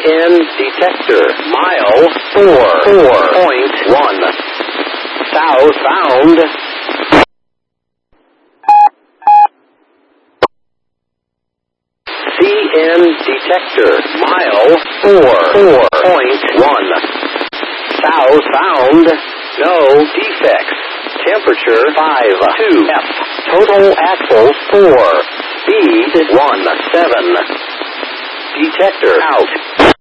CN detector, mile 4.1. Southbound. CN detector, mile 4.1. Southbound. No defects. Temperature 52 F. Total axles 4. Speed 17. Detector out.